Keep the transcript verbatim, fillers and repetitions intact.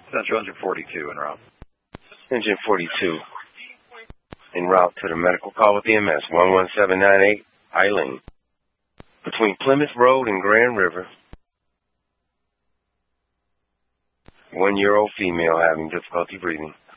Central Engine forty-two en route. Engine forty-two en route to the medical call with E M S one one seven nine eight, Eileen. Between Plymouth Road and Grand River, one-year-old female having difficulty breathing.